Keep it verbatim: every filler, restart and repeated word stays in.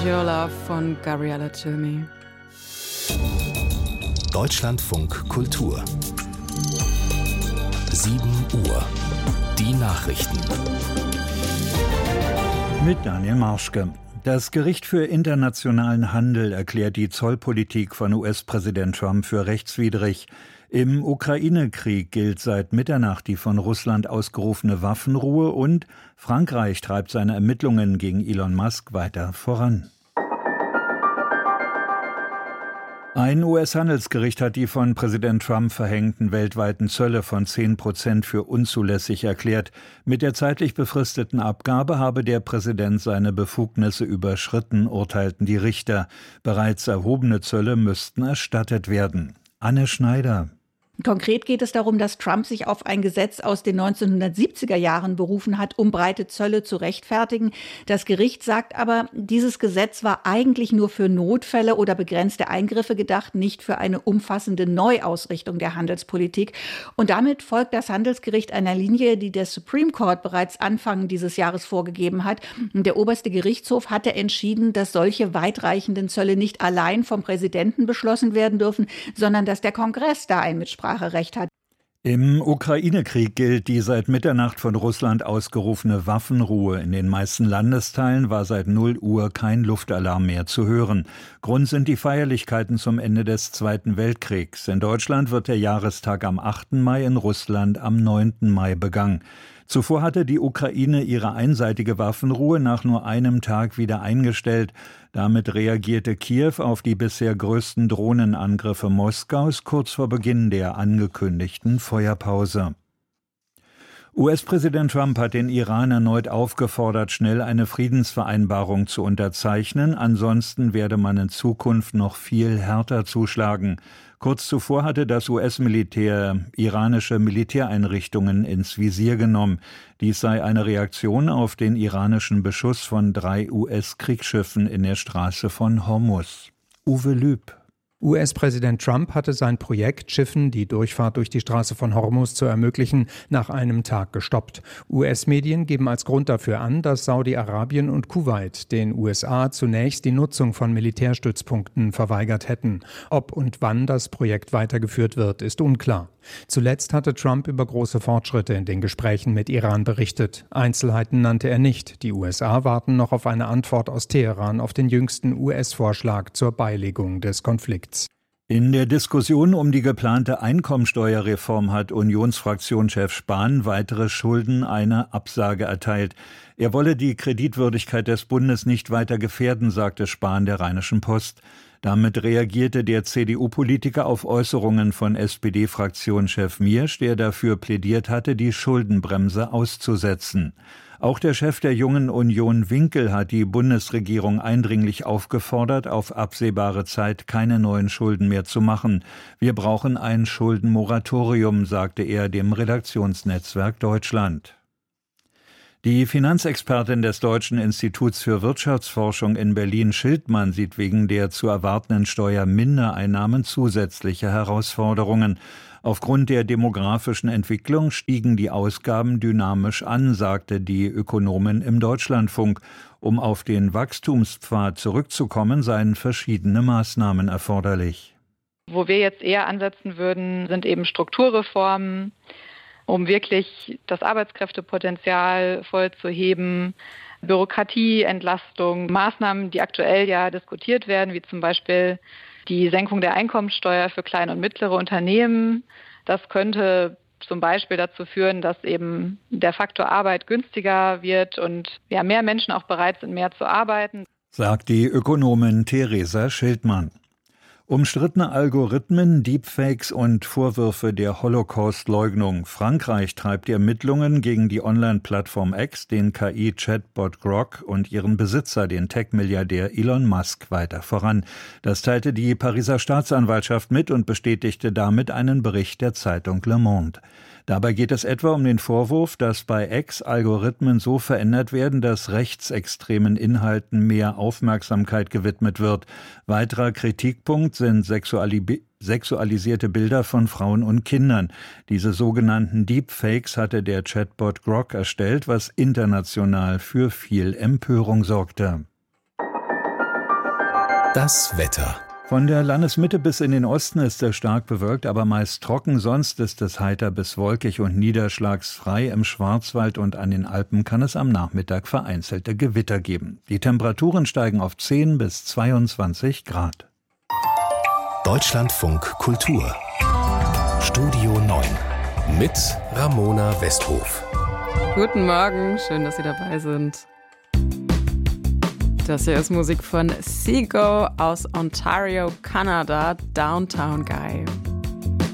Your Love von Gabriella Cilmi. Deutschlandfunk Kultur. sieben Uhr. Die Nachrichten. Mit Daniel Marschke. Das Gericht für internationalen Handel erklärt die Zollpolitik von U S-Präsident Trump für rechtswidrig. Im Ukraine-Krieg gilt seit Mitternacht die von Russland ausgerufene Waffenruhe und Frankreich treibt seine Ermittlungen gegen Elon Musk weiter voran. Ein U S-Handelsgericht hat die von Präsident Trump verhängten weltweiten Zölle von zehn Prozent für unzulässig erklärt. Mit der zeitlich befristeten Abgabe habe der Präsident seine Befugnisse überschritten, urteilten die Richter. Bereits erhobene Zölle müssten erstattet werden. Anne Schneider. Konkret geht es darum, dass Trump sich auf ein Gesetz aus den neunzehnhundertsiebziger Jahren berufen hat, um breite Zölle zu rechtfertigen. Das Gericht sagt aber, dieses Gesetz war eigentlich nur für Notfälle oder begrenzte Eingriffe gedacht, nicht für eine umfassende Neuausrichtung der Handelspolitik. Und damit folgt das Handelsgericht einer Linie, die der Supreme Court bereits Anfang dieses Jahres vorgegeben hat. Der oberste Gerichtshof hatte entschieden, dass solche weitreichenden Zölle nicht allein vom Präsidenten beschlossen werden dürfen, sondern dass der Kongress da ein Mitspracherecht hat. Im Ukraine-Krieg gilt die seit Mitternacht von Russland ausgerufene Waffenruhe. In den meisten Landesteilen war seit null Uhr kein Luftalarm mehr zu hören. Grund sind die Feierlichkeiten zum Ende des Zweiten Weltkriegs. In Deutschland wird der Jahrestag am achten Mai, in Russland am neunten Mai begangen. Zuvor hatte die Ukraine ihre einseitige Waffenruhe nach nur einem Tag wieder eingestellt. Damit reagierte Kiew auf die bisher größten Drohnenangriffe Moskaus kurz vor Beginn der angekündigten Feuerpause. U S-Präsident Trump hat den Iran erneut aufgefordert, schnell eine Friedensvereinbarung zu unterzeichnen. Ansonsten werde man in Zukunft noch viel härter zuschlagen. Kurz zuvor hatte das U S-Militär iranische Militäreinrichtungen ins Visier genommen. Dies sei eine Reaktion auf den iranischen Beschuss von drei U S-Kriegsschiffen in der Straße von Hormuz. Uwe Lüb. U S-Präsident Trump hatte sein Projekt, Schiffen die Durchfahrt durch die Straße von Hormuz zu ermöglichen, nach einem Tag gestoppt. U S-Medien geben als Grund dafür an, dass Saudi-Arabien und Kuwait den U S A zunächst die Nutzung von Militärstützpunkten verweigert hätten. Ob und wann das Projekt weitergeführt wird, ist unklar. Zuletzt hatte Trump über große Fortschritte in den Gesprächen mit Iran berichtet. Einzelheiten nannte er nicht. Die U S A warten noch auf eine Antwort aus Teheran auf den jüngsten U S-Vorschlag zur Beilegung des Konflikts. In der Diskussion um die geplante Einkommensteuerreform hat Unionsfraktionschef Spahn weitere Schulden eine Absage erteilt. Er wolle die Kreditwürdigkeit des Bundes nicht weiter gefährden, sagte Spahn der Rheinischen Post. Damit reagierte der C D U-Politiker auf Äußerungen von S P D-Fraktionschef Miersch, der dafür plädiert hatte, die Schuldenbremse auszusetzen. Auch der Chef der Jungen Union Winkel hat die Bundesregierung eindringlich aufgefordert, auf absehbare Zeit keine neuen Schulden mehr zu machen. Wir brauchen ein Schuldenmoratorium, sagte er dem Redaktionsnetzwerk Deutschland. Die Finanzexpertin des Deutschen Instituts für Wirtschaftsforschung in Berlin, Schildmann, sieht wegen der zu erwartenden Steuermindereinnahmen zusätzliche Herausforderungen. Aufgrund der demografischen Entwicklung stiegen die Ausgaben dynamisch an, sagte die Ökonomin im Deutschlandfunk. Um auf den Wachstumspfad zurückzukommen, seien verschiedene Maßnahmen erforderlich. Wo wir jetzt eher ansetzen würden, sind eben Strukturreformen, um wirklich das Arbeitskräftepotenzial voll zu heben, Bürokratieentlastung, Maßnahmen, die aktuell ja diskutiert werden, wie zum Beispiel die Senkung der Einkommensteuer für kleine und mittlere Unternehmen. Das könnte zum Beispiel dazu führen, dass eben der Faktor Arbeit günstiger wird und ja, mehr Menschen auch bereit sind, mehr zu arbeiten, sagt die Ökonomin Theresa Schildmann. Umstrittene Algorithmen, Deepfakes und Vorwürfe der Holocaust-Leugnung. Frankreich treibt die Ermittlungen gegen die Online-Plattform X, den K I-Chatbot Grok und ihren Besitzer, den Tech-Milliardär Elon Musk, weiter voran. Das teilte die Pariser Staatsanwaltschaft mit und bestätigte damit einen Bericht der Zeitung Le Monde. Dabei geht es etwa um den Vorwurf, dass bei X Algorithmen so verändert werden, dass rechtsextremen Inhalten mehr Aufmerksamkeit gewidmet wird. Weiterer Kritikpunkt sind sexuali- sexualisierte Bilder von Frauen und Kindern. Diese sogenannten Deepfakes hatte der Chatbot Grok erstellt, was international für viel Empörung sorgte. Das Wetter. Von der Landesmitte bis in den Osten ist es stark bewölkt, aber meist trocken. Sonst ist es heiter bis wolkig und niederschlagsfrei. Im Schwarzwald und an den Alpen kann es am Nachmittag vereinzelte Gewitter geben. Die Temperaturen steigen auf zehn bis zweiundzwanzig Grad. Deutschlandfunk Kultur. Studio neun mit Ramona Westhof. Guten Morgen, schön, dass Sie dabei sind. Das hier ist Musik von Seago aus Ontario, Kanada, Downtown Guy.